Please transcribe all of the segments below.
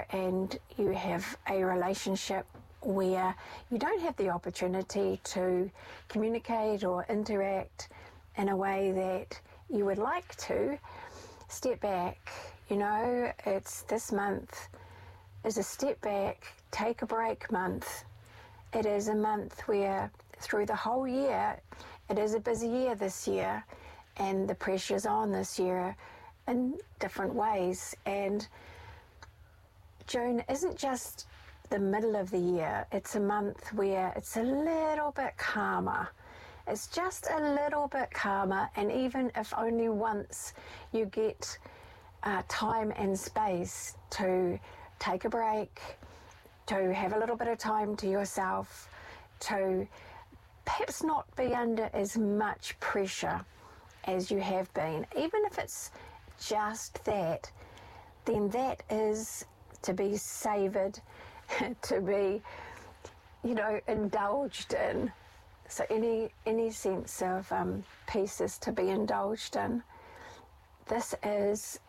and you have a relationship where you don't have the opportunity to communicate or interact in a way that you would like to, step back. You know, it's this month is a step back, take a break month. It is a month where through the whole year, it is a busy year this year, and the pressure's on this year in different ways. And June isn't just the middle of the year, it's a month where it's a little bit calmer. It's just a little bit calmer, and even if only once you get time and space to take a break, to have a little bit of time to yourself, to perhaps not be under as much pressure as you have been, even if it's just that, then that is to be savoured, to be, you know, indulged in. So any sense of peace is to be indulged in. This is,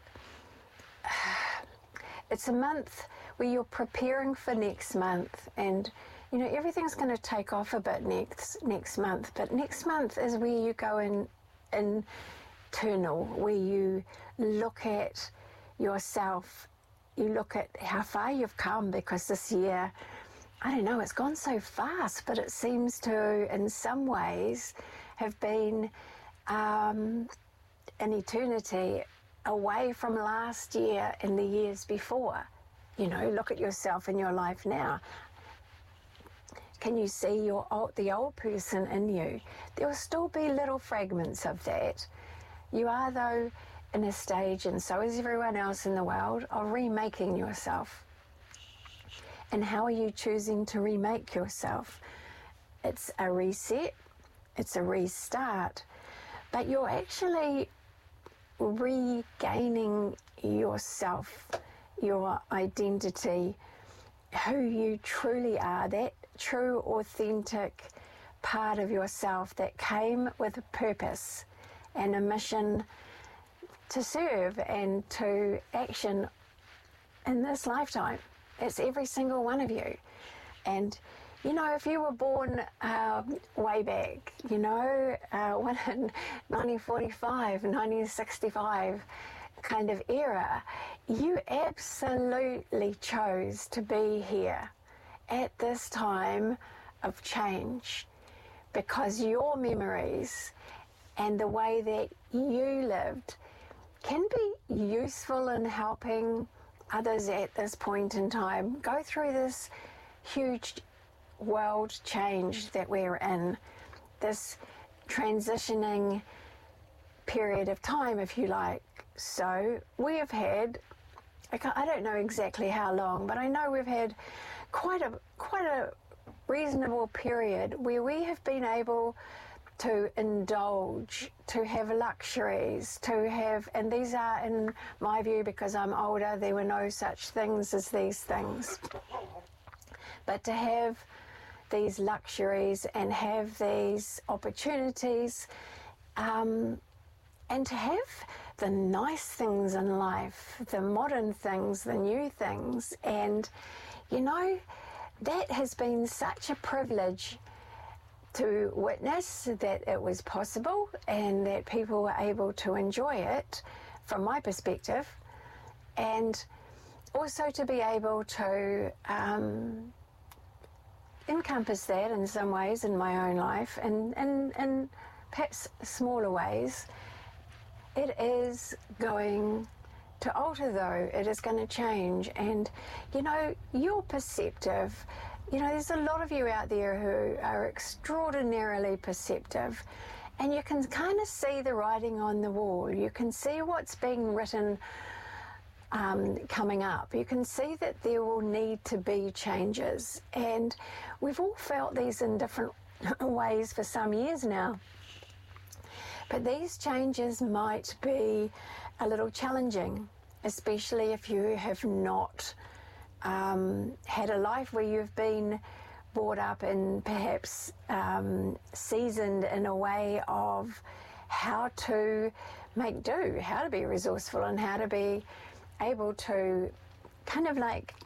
it's a month where you're preparing for next month, and you know everything's going to take off a bit next month. But next month is where you go internal, where you look at yourself, you look at how far you've come, because this year, I don't know, it's gone so fast, but it seems to, in some ways, have been an eternity away from last year and the years before. You know, look at yourself in your life now. Can you see the old person in you? There will still be little fragments of that. You are, though, in a stage, and so is everyone else in the world, of remaking yourself. And how are you choosing to remake yourself? It's a reset, it's a restart, but you're actually regaining yourself, your identity, who you truly are, that true, authentic part of yourself that came with a purpose and a mission to serve and to action in this lifetime. It's every single one of you. And you know, if you were born way back, you know, in 1945, 1965 kind of era, you absolutely chose to be here at this time of change, because your memories and the way that you lived can be useful in helping others at this point in time go through this huge world change that we're in, this transitioning period of time, if you like. So we have had, I don't know exactly how long, but I know we've had quite a reasonable period where we have been able to indulge, to have luxuries, to have, and these are, in my view, because I'm older, there were no such things as these things. But to have these luxuries and have these opportunities, and to have the nice things in life, the modern things, the new things, and you know, that has been such a privilege to witness that it was possible and that people were able to enjoy it from my perspective, and also to be able to encompass that in some ways in my own life, and perhaps smaller ways. It is going to alter, though. It is going to change. And, you know, you're perceptive. You know, there's a lot of you out there who are extraordinarily perceptive. And you can kind of see the writing on the wall. You can see what's being written coming up. You can see that there will need to be changes. And we've all felt these in different ways for some years now. But these changes might be a little challenging, especially if you have not had a life where you've been brought up and perhaps seasoned in a way of how to make do, how to be resourceful, and how to be able to kind of like